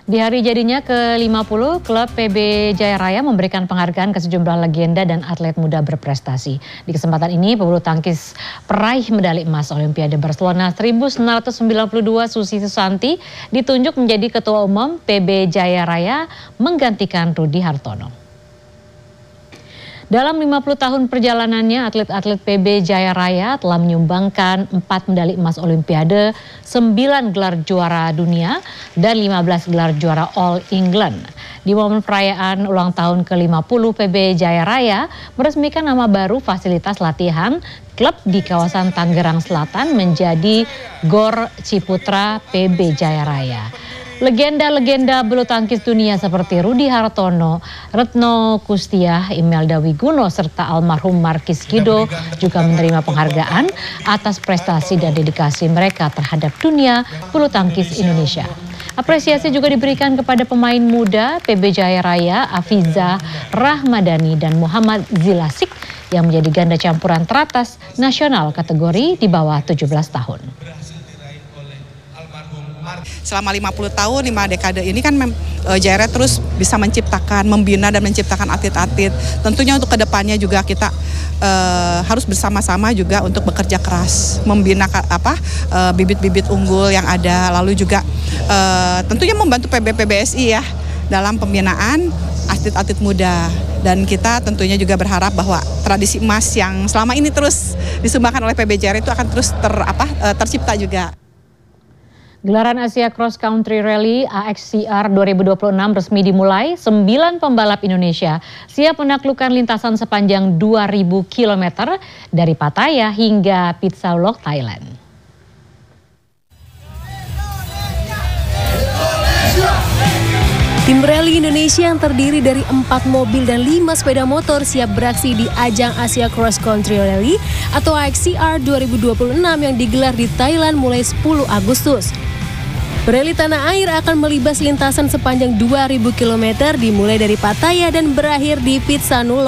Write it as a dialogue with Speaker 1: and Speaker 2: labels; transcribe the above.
Speaker 1: Di hari jadinya ke-50, klub PB Jaya Raya memberikan penghargaan ke sejumlah legenda dan atlet muda berprestasi. Di kesempatan ini, pebulu tangkis peraih medali emas Olimpiade Barcelona 1992 Susi Susanti ditunjuk menjadi Ketua Umum PB Jaya Raya menggantikan Rudi Hartono. Dalam 50 tahun perjalanannya, atlet-atlet PB Jaya Raya telah menyumbangkan 4 medali emas Olimpiade, 9 gelar juara dunia, dan 15 gelar juara All England. Di momen perayaan ulang tahun ke-50 PB Jaya Raya, meresmikan nama baru fasilitas latihan klub di kawasan Tangerang Selatan menjadi GOR Ciputra PB Jaya Raya. Legenda-legenda bulu tangkis dunia seperti Rudi Hartono, Retno Kustiah, Imelda Wiguno, serta almarhum Markis Kido juga menerima penghargaan atas prestasi dan dedikasi mereka terhadap dunia bulu tangkis Indonesia. Apresiasi juga diberikan kepada pemain muda PB Jaya Raya, Afiza Rahmadani dan Muhammad Zilasik yang menjadi ganda campuran teratas nasional kategori di bawah 17 tahun.
Speaker 2: Selama 50 tahun, 5 dekade ini kan Jaya Raya terus bisa menciptakan, membina dan menciptakan atlet-atlet. Tentunya untuk kedepannya juga kita harus bersama-sama juga untuk bekerja keras, membina bibit-bibit unggul yang ada, lalu juga tentunya membantu PBSI ya dalam pembinaan atlet-atlet muda. Dan kita tentunya juga berharap bahwa tradisi emas yang selama ini terus disumbangkan oleh PB Jaya Raya itu akan terus tercipta juga.
Speaker 1: Gelaran Asia Cross Country Rally AXCR 2026 resmi dimulai. 9 pembalap Indonesia siap menaklukkan lintasan sepanjang 2.000 km dari Pattaya hingga Pitsaulok, Thailand.
Speaker 3: Tim rally Indonesia yang terdiri dari 4 mobil dan 5 sepeda motor siap beraksi di ajang Asia Cross Country Rally atau AXCR 2026 yang digelar di Thailand mulai 10 Agustus. Rally tanah air akan melibas lintasan sepanjang 2.000 km dimulai dari Pattaya dan berakhir di Pitsaulok.